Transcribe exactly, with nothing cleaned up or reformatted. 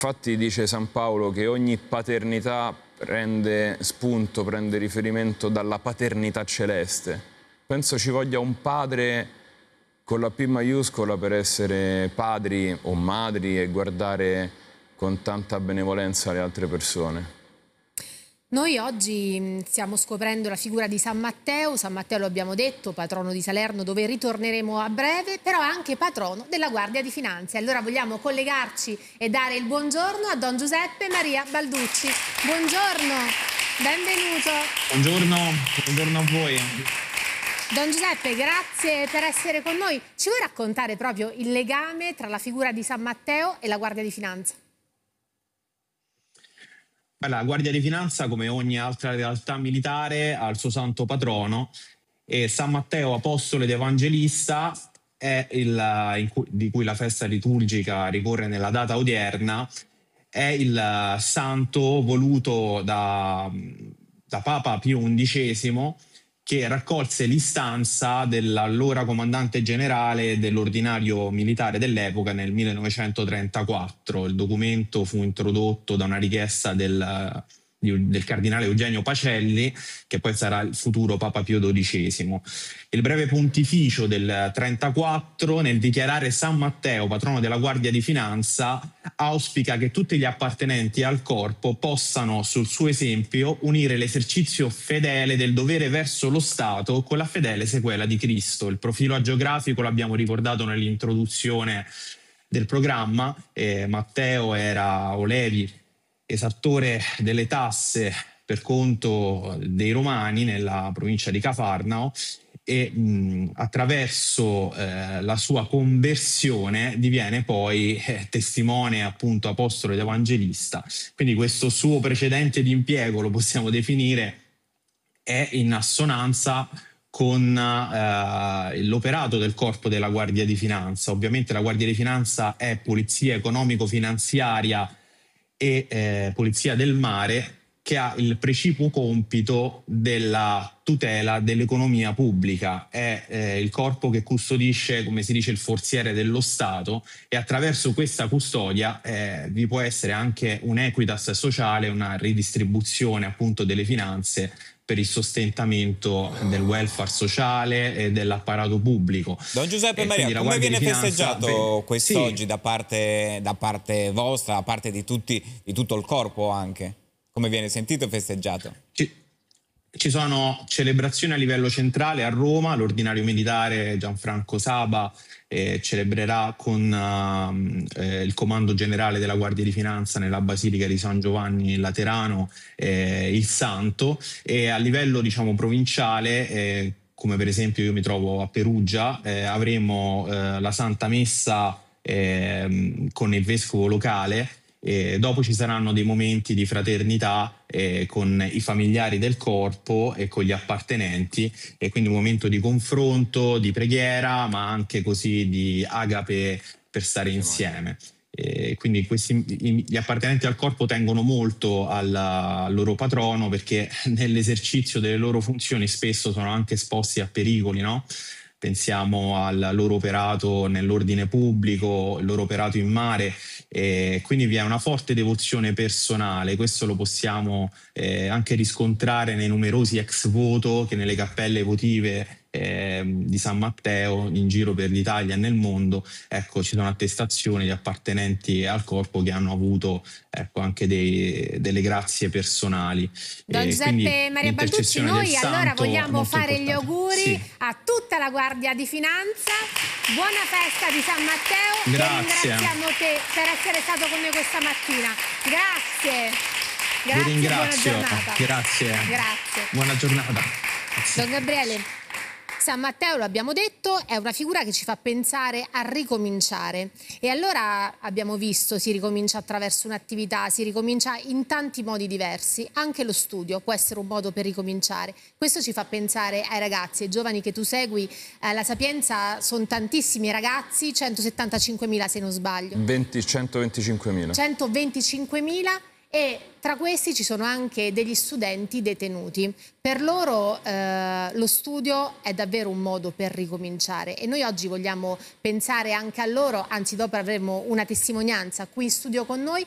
Infatti dice San Paolo che ogni paternità prende spunto, prende riferimento dalla paternità celeste. Penso ci voglia un padre con la P maiuscola per essere padri o madri e guardare con tanta benevolenza le altre persone. Noi oggi stiamo scoprendo la figura di San Matteo. San Matteo, lo abbiamo detto, patrono di Salerno, dove ritorneremo a breve, però è anche patrono della Guardia di Finanza. Allora vogliamo collegarci e dare il buongiorno a Don Giuseppe Maria Balducci. Buongiorno, benvenuto. Buongiorno, buongiorno a voi. Don Giuseppe, grazie per essere con noi. Ci vuoi raccontare proprio il legame tra la figura di San Matteo e la Guardia di Finanza? La Guardia di Finanza, come ogni altra realtà militare, ha il suo santo patrono e San Matteo, apostolo ed evangelista, è il, in cui, di cui la festa liturgica ricorre nella data odierna, è il santo voluto da, da Papa Pio undicesimo, che raccolse l'istanza dell'allora comandante generale dell'ordinario militare dell'epoca nel millenovecentotrentaquattro. Il documento fu introdotto da una richiesta del, del cardinale Eugenio Pacelli, che poi sarà il futuro Papa Pio dodicesimo. Il breve pontificio del trentaquattro, nel dichiarare San Matteo patrono della Guardia di Finanza, auspica che tutti gli appartenenti al corpo possano, sul suo esempio, unire l'esercizio fedele del dovere verso lo Stato con la fedele sequela di Cristo. Il profilo agiografico l'abbiamo ricordato nell'introduzione del programma. Eh, Matteo era Olevi, esattore delle tasse per conto dei Romani nella provincia di Cafarnao, e mh, attraverso eh, la sua conversione diviene poi eh, testimone, appunto, apostolo ed evangelista. Quindi questo suo precedente di impiego, lo possiamo definire, è in assonanza con eh, l'operato del corpo della Guardia di Finanza. Ovviamente la Guardia di Finanza è polizia economico-finanziaria e eh, polizia del mare, che ha il precipuo compito della tutela dell'economia pubblica. È eh, il corpo che custodisce, come si dice, il forziere dello Stato, e attraverso questa custodia eh, vi può essere anche un'equitas sociale, una ridistribuzione appunto delle finanze per il sostentamento del welfare sociale e dell'apparato pubblico. Don Giuseppe E Maria, come viene Finanza, festeggiato beh, quest'oggi sì. da parte, da parte vostra, da parte di, tutti, di tutto il corpo anche? Come viene sentito e festeggiato? Ci, ci sono celebrazioni a livello centrale a Roma. L'ordinario militare Gianfranco Saba eh, celebrerà con uh, eh, il comando generale della Guardia di Finanza nella Basilica di San Giovanni Laterano eh, il Santo, e a livello, diciamo, provinciale, eh, come per esempio io mi trovo a Perugia, eh, avremo eh, la Santa Messa eh, con il vescovo locale. E dopo ci saranno dei momenti di fraternità eh, con i familiari del corpo e con gli appartenenti, e quindi un momento di confronto, di preghiera, ma anche così di agape per stare insieme. E quindi questi, gli appartenenti al corpo tengono molto alla, al loro patrono, perché nell'esercizio delle loro funzioni spesso sono anche esposti a pericoli, no? Pensiamo al loro operato nell'ordine pubblico, il loro operato in mare, e quindi vi è una forte devozione personale. Questo lo possiamo eh, anche riscontrare nei numerosi ex voto che nelle cappelle votive eh, di San Matteo in giro per l'Italia e nel mondo, ecco, ci sono attestazioni di appartenenti al corpo che hanno avuto, ecco, anche dei, delle grazie personali. Don Giuseppe Maria Balducci, noi allora vogliamo fare importante. gli auguri Sì. a tutta la Guardia di Finanza. Buona festa di San Matteo. Grazie. E ringraziamo te per essere stato con noi questa mattina. Grazie. Grazie. Vi ringrazio. Buona giornata. Grazie. Grazie. Buona giornata. Don Gabriele, San Matteo, lo abbiamo detto, è una figura che ci fa pensare a ricominciare, e allora abbiamo visto, si ricomincia attraverso un'attività, si ricomincia in tanti modi diversi. Anche lo studio può essere un modo per ricominciare. Questo ci fa pensare ai ragazzi, ai giovani che tu segui. Eh, la Sapienza sono tantissimi ragazzi, centosettantacinquemila se non sbaglio. centoventicinquemila. centoventicinquemila. E tra questi ci sono anche degli studenti detenuti. Per loro eh, lo studio è davvero un modo per ricominciare, e noi oggi vogliamo pensare anche a loro, anzi dopo avremo una testimonianza qui in studio con noi.